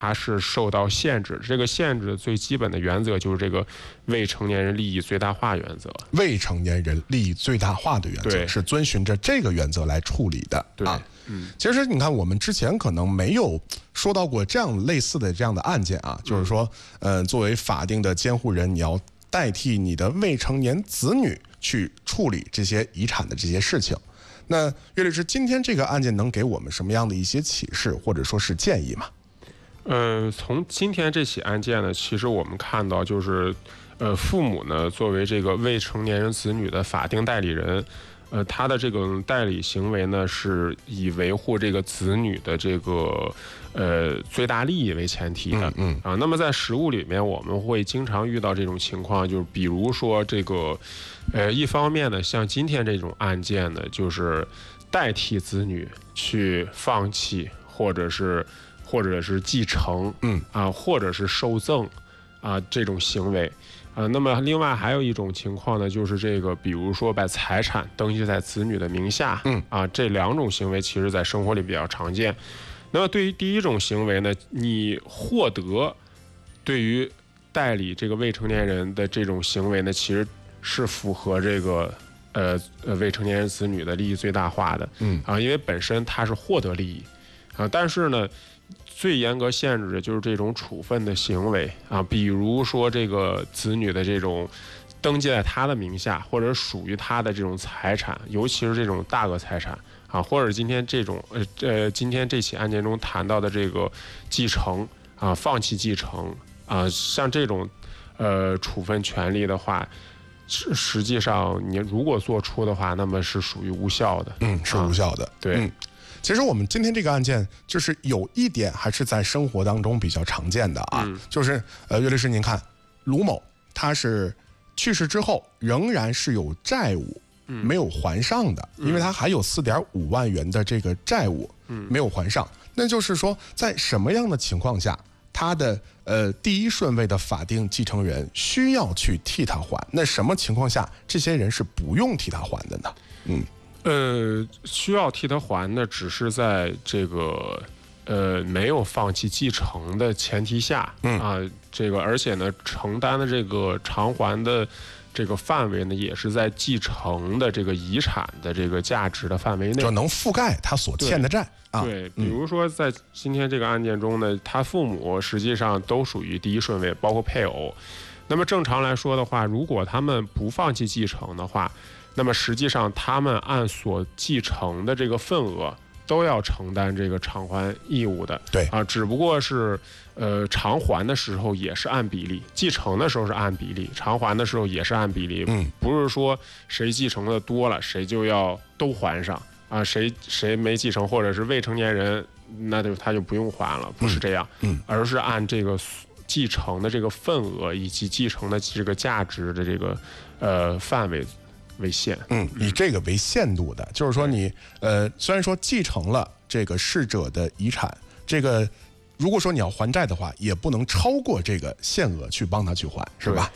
它是受到限制，这个限制最基本的原则就是这个未成年人利益最大化原则。 未成年人利益最大化的原则是遵循着这个原则来处理的。 对啊，其实你看，我们之前可能没有说到过这样类似的这样的案件啊，就是说，作为法定的监护人，你要代替你的未成年子女去处理这些遗产的这些事情。那岳律师，今天这个案件能给我们什么样的一些启示，或者说是建议吗？ 从今天这起案件呢，其实我们看到就是，父母呢作为这个未成年人子女的法定代理人，他的这种代理行为呢，是以维护这个子女的这个最大利益为前提的。那么在实务里面，我们会经常遇到这种情况，就是比如说这个，一方面呢，像今天这种案件呢，就是代替子女去放弃或者是继承，或者是受赠，这种行为，那么另外还有一种情况呢，就是这个，比如说把财产登记在子女的名下，这两种行为其实在生活里比较常见。那么对于第一种行为呢，你获得对于代理这个未成年人的这种行为呢，其实是符合这个未成年人子女的利益最大化的，因为本身他是获得利益，但是呢。最严格限制的就是这种处分的行为比如说这个子女的这种登记在他的名下，或者属于他的这种财产，尤其是这种大额财产或者今天这种今天这起案件中谈到的这个继承放弃继承像这种处分权利的话，实际上你如果做出的话，那么是属于无效的， 是无效的， 对。 其实我们今天这个案件，就是有一点还是在生活当中比较常见的就是岳律师您看，卢某他是去世之后仍然是有债务没有还上的，因为他还有4.5万元的这个债务没有还上，那就是说在什么样的情况下他的第一顺位的法定继承人需要去替他还，那什么情况下这些人是不用替他还的呢？ 需要替他还的，只是在这个没有放弃继承的前提下，这个而且呢，承担的这个偿还的这个范围呢，也是在继承的这个遗产的这个价值的范围内， 就能覆盖他所欠的债。 对，比如说在今天这个案件中呢，他父母实际上都属于第一顺位，包括配偶。那么正常来说的话，如果他们不放弃继承的话，那么实际上他们按所继承的这个份额都要承担这个偿还义务的。 对只不过是偿还的时候也是按比例，继承的时候是按比例，偿还的时候也是按比例。不是说谁继承的多了谁就要都还上谁没继承或者是未成年人，那他就不用还了，不是这样，而是按这个继承的这个份额以及继承的这个价值的这个范围为限， 以这个为限度的，就是说你虽然说继承了这个逝者的遗产，这个如果说你要还债的话，也不能超过这个限额去帮他去还，是吧？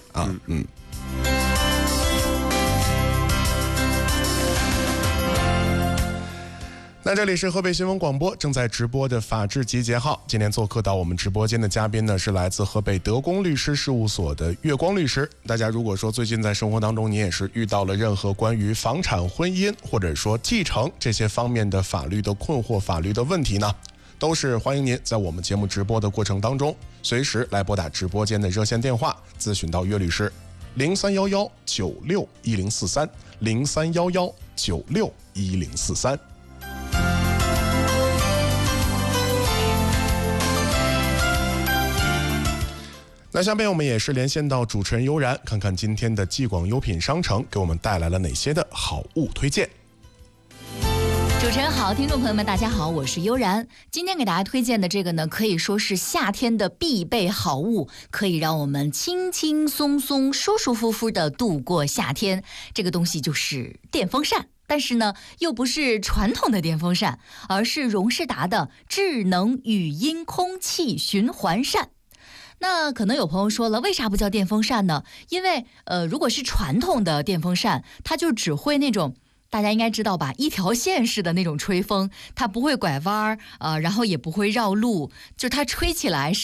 那这里是河北新闻广播正在直播的法治集结号，今天做客到我们直播间的嘉宾呢，是来自河北德光律师事务所的岳光律师。大家如果说最近在生活当中你也是遇到了任何关于房产婚姻或者说继承这些方面的法律的困惑、法律的问题呢，都是欢迎您在我们节目直播的过程当中随时来拨打直播间的热线电话咨询到岳律师0311961043 0311961043。那下面我们也是连线到主持人悠然，看看今天的继广优品商城给我们带来了哪些的好物推荐。 主持人好，听众朋友们大家好，我是悠然。今天给大家推荐的这个呢，可以说是夏天的必备好物，可以让我们轻轻松松、舒舒服服的度过夏天。这个东西就是电风扇。但是呢，又不是传统的电风扇，而是荣仕达的智能语音空气循环扇。那可能有朋友说了，为啥不叫电风扇呢？因为如果是传统的电风扇，它就只会那种大家应该知道吧，一条线式的那种吹风，它不会拐弯儿，然后也不会绕路，就它吹起来是